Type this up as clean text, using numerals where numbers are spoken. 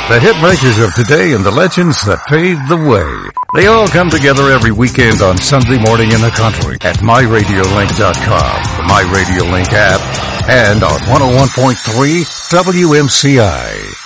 The hit makers of today and the legends that paved the way. They all come together every weekend on Sunday morning in the country at MyRadioLink.com, the MyRadioLink app, and on 101.3 WMCI.